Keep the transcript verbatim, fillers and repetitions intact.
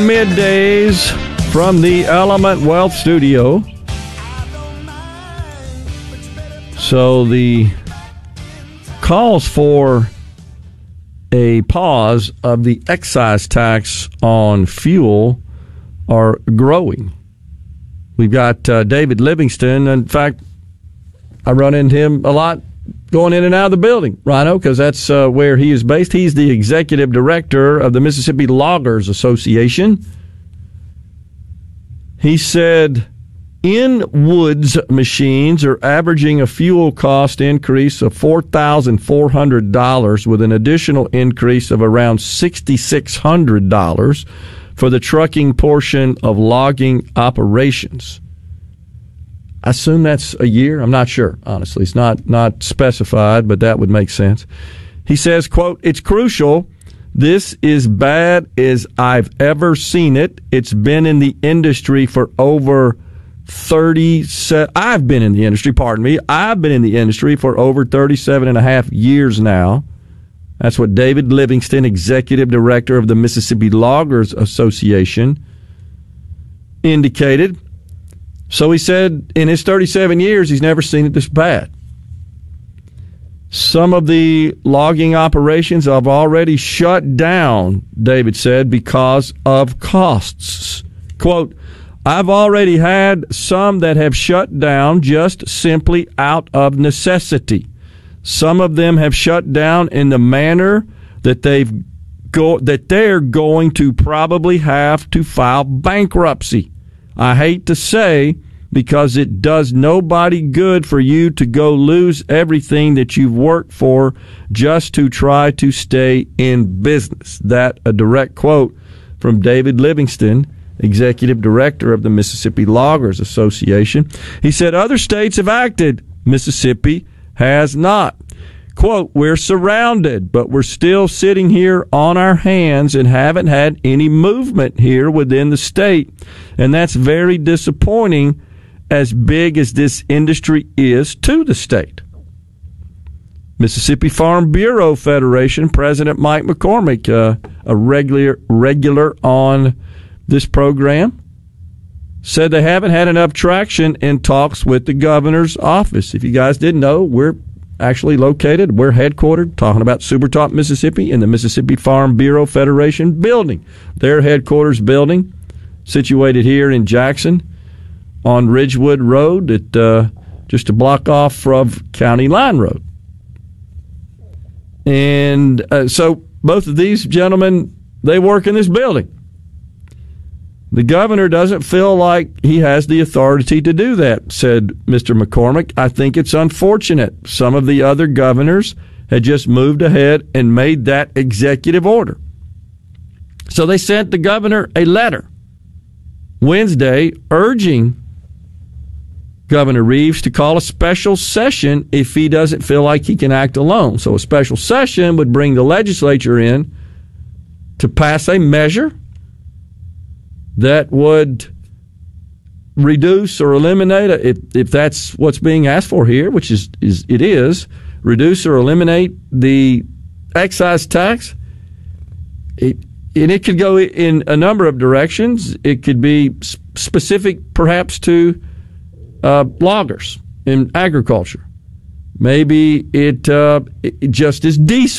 Middays from the Element Wealth Studio. So the calls for a pause of the excise tax on fuel are growing. We've got uh, David Livingston. In fact, I run into him a lot going in and out of the building, Rhino, because that's uh, where he is based. He's the executive director of the Mississippi Loggers Association. He said in Woods machines are averaging a fuel cost increase of four thousand four hundred dollars with an additional increase of around six thousand six hundred dollars for the trucking portion of logging operations. I assume that's a year. I'm not sure, honestly. It's not, not specified, but that would make sense. He says, quote, "It's crucial. This is bad as I've ever seen it. It's been in the industry for over thirty. I've been in the industry, pardon me. I've been in the industry for over thirty-seven and a half years now." That's what David Livingston, executive director of the Mississippi Loggers Association, indicated. So he said in his thirty-seven years, he's never seen it this bad. Some of the logging operations have already shut down, David said, because of costs. Quote, "I've already had some that have shut down just simply out of necessity. Some of them have shut down in the manner that they've go that they're going to probably have to file bankruptcy. I hate to say, because it does nobody good for you to go lose everything that you've worked for just to try to stay in business." That a direct quote from David Livingston, executive director of the Mississippi Loggers Association. He said other states have acted. Mississippi has not. Quote, "We're surrounded, but we're still sitting here on our hands and haven't had any movement here within the state. And that's very disappointing as big as this industry is to the state." Mississippi Farm Bureau Federation President Mike McCormick, uh, a regular regular on this program, said they haven't had enough traction in talks with the governor's office. If you guys didn't know, we're actually located, we're headquartered, talking about Supertalk, Mississippi, in the Mississippi Farm Bureau Federation building. Their headquarters building, situated here in Jackson on Ridgewood Road, at, uh, just a block off from County Line Road. And uh, so both of these gentlemen, they work in this building. The governor doesn't feel like he has the authority to do that, said Mister McCormick. I think it's unfortunate. Some of the other governors had just moved ahead and made that executive order. So they sent the governor a letter Wednesday urging Governor Reeves to call a special session if he doesn't feel like he can act alone. So a special session would bring the legislature in to pass a measure that would reduce or eliminate, if, if that's what's being asked for here, which is, is it is, reduce or eliminate the excise tax. It, and it could go in a number of directions. It could be specific perhaps to uh, loggers in agriculture. Maybe it, uh, it just is diesel.